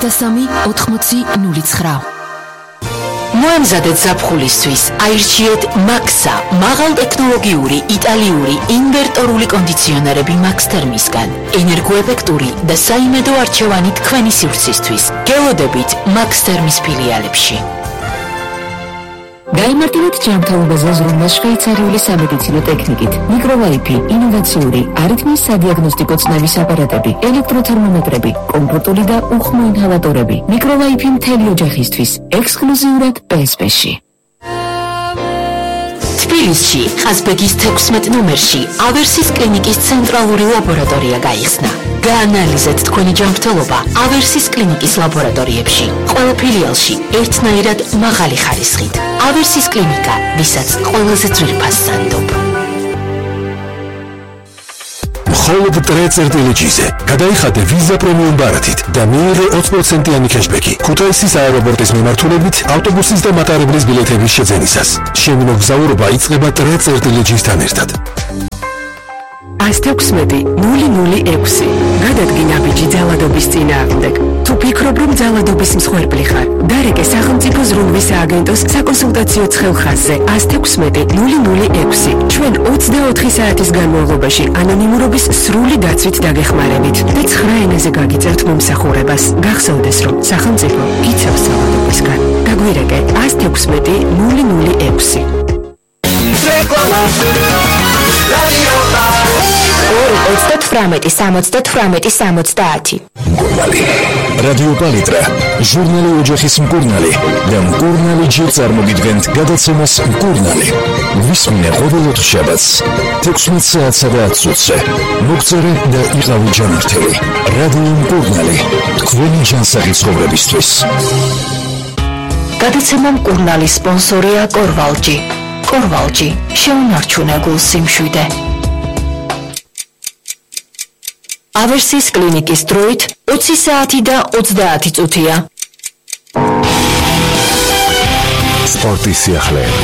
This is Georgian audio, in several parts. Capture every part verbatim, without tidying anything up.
სამი ოთხმოცი ნული ცხრა. მოემზადეთ ზაფხულისთვის, აირჩიეთ მაქსა, მაღალტექნოლოგიური იტალიური ინვერტორული კონდიციონერები Max Thermisგან. ენერგოეფექტური და საიმედო არჩევანი თქვენი სივრცისთვის. გელოდებით Max Thermis ფილიალებში. გაიმარტივეთ ჯანმრთელობაზე ზრუნვა შვეიცარიული სამედიცინო ტექნიკით, მიკროვაიფი, ინოვაციური, არითმიის სადიაგნოსტიკო წნევის აპარატები, ელექტროთერმომეტრები, კომფორტული და უხმო ინჰალატორები, მიკროვაიფი მთელი ოჯახისთვის, ექსკლუზიურად პე ეს პე-ში. თბილისში, ყაზბეგის თექვსმეტ ნომერში, ავერსის კლინიკის ცენტრალური ლაბორატორია გაიხსნა. გაანალიზეთ თქვენი ჯანმრთელობა ავერსის კლინიკის ლაბორატორიებში. ყველა ფილიალში ერთნაირად მაღალი ხარისხით. ავერსის კლინიკა, ვისაც ყველაზე ძვირფას სანდობ. მხოლოდ ტრეწერტილეჯიზე გადაიხადე ვიზა პრემიუმ ბარათით და მიიღე ოცი პროცენტიანი კეშბექი ქუთაისის აეროპორტის მიმართულებით ავტობუსის და მატარებლის ბილეთების შეძენისას. შენი მოგზაურობა იწყება ტრეწერტილეჯისთან ერთად. ას თექვსმეტი ნული ნული ექვსი. გადადგინა ბიჭი ძალადობის წინააღმდეგ. თუ ფიქრობ, რომ ძალადობის მსხვერპლი ხარ, დარეკე სახელმწიფო ზრუნვის სააგენტოს საკონსულტაციო ცხელხაზზე ას თექვსმეტი ნული ნული ექვსი. ჩვენ ოცდაოთხი საათის განმავლობაში ანონიმურობის სრული დაცვით დაგეხმარებით და ცხრა ენაზე გაგიწევთ მომსახურებას. გახსოვდეს, რომ სახელმწიფო იცავს ძალადობისგან. გაგვირეკე ას თექვსმეტი ნული ნული ექვსი. ოცდათვრამეტი სამოცდათვრამეტი სამოცდაათი. მკურნალი რადიო პალიტრა, ჟურნალი ოჯახის მკურნალი და მკურნალი ჯერ წარმოგიდგენთ გადაცემას მკურნალი. ვისმინე ყოველ ოთხშაბათს თექვსმეტ საათსა და ათს ოცზე. მოგწერე და იყავი ჯანმრთელი. რადიო მკურნალი, თქვენი ჯანსაღი ცხოვრებისთვის. გადაცემა მკურნალი სპონსორია კორვალჯი. კორვალჯი, შეუნარჩუნე გულს სიმშვიდე. ავერსის კლინიკის დროით ოცი საათი და ოცდაათი წუთია. სპორტის სიახლეები.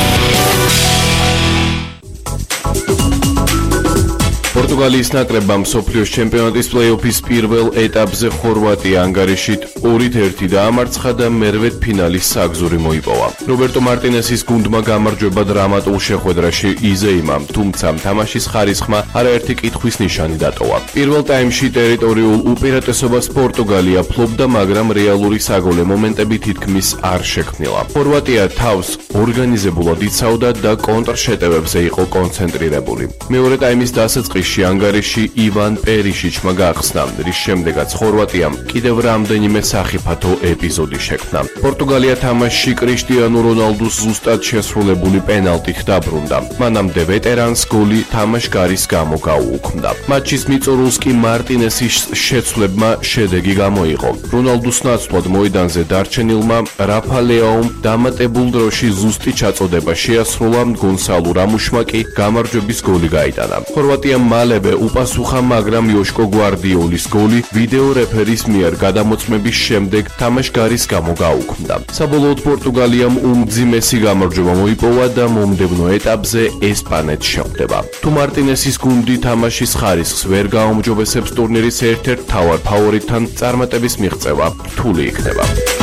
პორტუგალიის ნაკრებმა მსოფლიოს ჩემპიონატის პლეი-ოფის პირველ ეტაპზე ხორვატია ანგარიშით ორით ერთი დაამარცხა და მერვედ ფინალის საგზური მოიპოვა. რობერტო მარტინესის გუნდმა გამარჯვება დრამატულ შეხვედრაში იზეიმა, თუმცა თამაშის ხარისხმა არაერთი კითხვის ნიშანი დატოვა. პირველ ტაიმში ტერიტორიულ უპირატესობას პორტუგალია ფლობდა, მაგრამ რეალური საგოლე მომენტები თითქმის არ შექმნილა. ხორვატია თავს ორგანიზებულად იცავდა და კონტრშეტევებზე იყო კონცენტრირებული. მეორე ტაიმის დასაწყისში ანგარიში ივან პერიშიჩმა გაახსნა, რის შემდეგაც ხორვატიამ კიდევ რამდენიმე სახიფათო ეპიზოდი შექმნა. პორტუგალია თამაშში კრიშტიანო რონალდუს ზუსტად შესრულებული პენალტით დაბრუნდა. მანამდე ვეტერანს გოლი თამაშგარის გამო გაუუქმდა. მატჩის მიწურულს კი მარტინესის შეცვლებმა შედეგი გამოიღო. რონალდუს ნაცვლად მოედანზე დარჩენილმა რაფა ლეაომ დამატებულ დროში ზუსტი ჩაწოდება შეასრულა, გონსალო რამუშმა კი გამარჯვების გოლი გაიტანა. ხორვატიამ მალევე უპასუხა, მაგრამ იოშკო გვარდიოლის გოლი ვიდეო რეფერის მიერ გადამოწმების შემდეგ თამაშგარის გამო გაუქმდა. საბოლოოდ პორტუგალიამ უმძიმესი გამარჯვება მოიპოვა და მომდევნო ეტაპზე ესპანეთს შეხვდება. თუ მარტინესის გუნდი თამაშის ხარისხს ვერ გააუმჯობესებს ტურნირის ერთ-ერთ მთავარ ფავორიტთან, წარმატების მიღწევა რთული იქნება.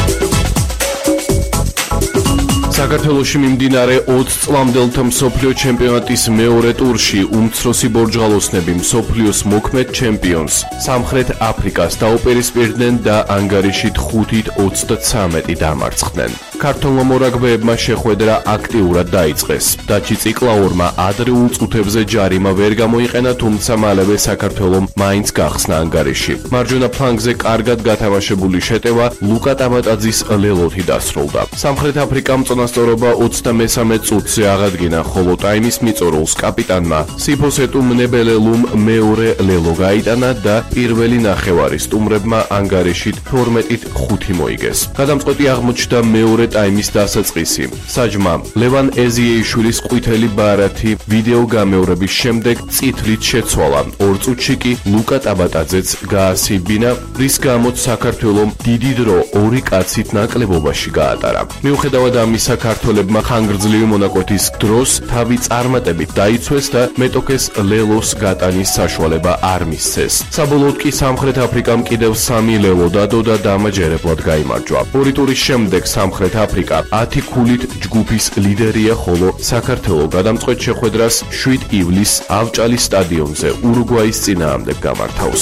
საქართველოში მიმდინარე ოცი წლამდელთა მსოფლიო ჩემპიონატის მეორე ტურში უმცროსი ბორჯღალოსნები მსოფლიოს მოქმედ ჩემპიონს სამხრეთ აფრიკას დაუპირისპირდნენ და ანგარიშით ხუთით ოცდათვრამეტი დამარცხდნენ. ქართველმა მორაგბეებმა შეხვედრა აქტიურად დაიწყეს. დაჩი ციკლაურმა ადრეულ წუთებზე ჯარიმა ვერ გამოიყენა, თუმცა მალევე საქართველომ მაინც გახსნა ანგარიში. მარჯვენა ფლანგზე კარგად გათამაშებული შეტევა ლუკა ტამატაძის ლელოთი დასრულდა. სამხრეთ აფრიკამ წონასწორობა ოცდამესამე წუთზე აღადგინა, ხოლო ტაიმის მიწურულს კაპიტანმა სიფოსეტუ მნებელელუმ მეორე ლელო გაიტანა და პირველი ნახევარი სტუმრებმა ანგარიშით თორმეტით ხუთი მოიგეს. გადამწყვეტი აღმოჩნდა მეორე მეორე ტაიმის დასაწყისი. საჯმა ლევან ეზიეიშვილის ყვითელი ბარათი ვიდეო გამეორების შემდეგ წითლით შეცვალა. ორ წუთში კი ლუკა ტაბატაძეც გაასიბინა, რის გამოც საქართველომ დიდი დრო ორი კაცით ნაკლებობაში გაატარა. მიუხედავად ამისა, ქართველებმა ხანგრძლივი მონაკვეთის დროს თავი წარმატებით დაიცვეს და მეტოქეს ლელოს გატანის საშუალება არ მისცეს. საბოლოოდ კი სამხრეთ აფრიკამ კიდევ სამი ლელო დადო და დამაჯერებლად გაიმარჯვა. ორი ტურის შემდეგ სამხრეთ აფრიკა ათი ქულით ჯგუფის ლიდერია, ხოლო საქართველო გადამწყვეტ შეხვედრას შვიდ ივლისს ავჭალის სტადიონზე ურუგვაის წინააღმდეგ გამართავს.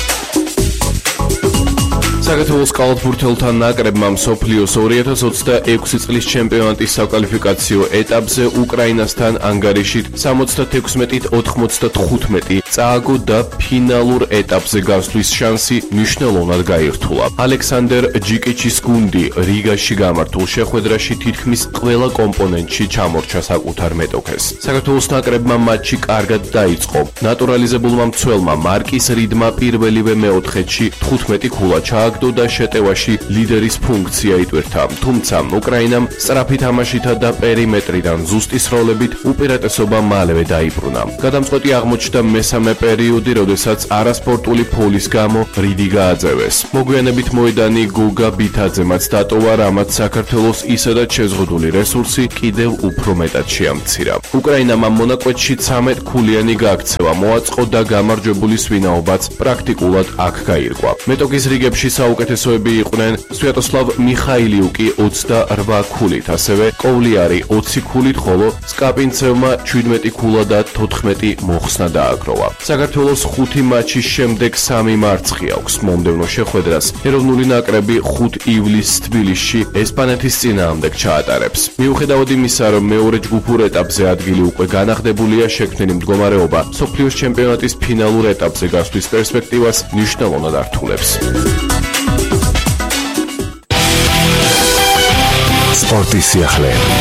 საქართველოს კალათბურთელთა ნაკრებმა მსოფლიოს ორი ათას ოცდაექვსი წლის ჩემპიონატის საკვალიფიკაციო ეტაპზე უკრაინასთან ანგარიშით სამოცდათექვსმეტით ოთხმოცდათხუთმეტი წააგო და ფინალურ ეტაპზე გასვლის შანსი მნიშვნელოვნად გაირთულა. ალექსანდერ ჯიკიჩის გუნდი რიგაში გამართულ შეხვედრაში თითქმის ყველა კომპონენტში ჩამორჩა საკუთარ მეტოქეს. საქართველოს ნაკრებმა მატჩი კარგად დაიწყო. ნატურალიზებულმა მცველმა მარკის რიდმა პირველივე მეოთხედში თხუთმეტი ქულა ჩააგდო და შეტევაში ლიდერის ფუნქცია იტვირთა, თუმცა უკრაინამ სწრაფი თამაშითა და პერიმეტრიდან ზუსტი სროლებით უპირატესობა მალევე დაიბრუნა. გადამწყვეტი აღმოჩნდა მესამე პერიოდი, როდესაც არასპორტული ფოლის გამო რიდი გააძევეს. მოგვიანებით მოედანი გოგა ბითაძემაც დატოვა, რამაც საქართველოს ისედაც შეზღუდული რესურსი კიდევ უფრო მეტად შეამცირა. უკრაინამ ამ მონაკვეთში ცამეტ ქულიანი გააქცევა მოაწყო და გამარჯვებულის ვინაობაც პრაქტიკულად აქ გაირკვა. მეტოქის რიგებში საუკეთესოები იყვნენ სვიატოსლავ მიხაილიუკი ოცდაორ ქულით, ასევე კოვლიარი ოცი ქულით, ხოლო სკაპინცევმა შვიდმეტი ქულა და თოთხმეტი მოხსნა დააგროვა. საქართველოს ხუთი მატჩის შემდეგ სამი მარცხი აქვს. მომდევნო შეხვედრას ეროვნული ნაკრები ხუთ ივლისს თბილისში ესპანეთის წინააღმდეგ ჩაატარებს. მიუხედავად იმისა, რომ მეორე ჯგუფურ ეტაპზე ადგილი უკვე განახდებულია, შექმნილი მდგომარეობა მსოფლიოს ჩემპიონატის ფინალურ ეტაპზე გასვლის პერსპექტივას მნიშვნელოვნად ართულებს. სპორტის სიახლე.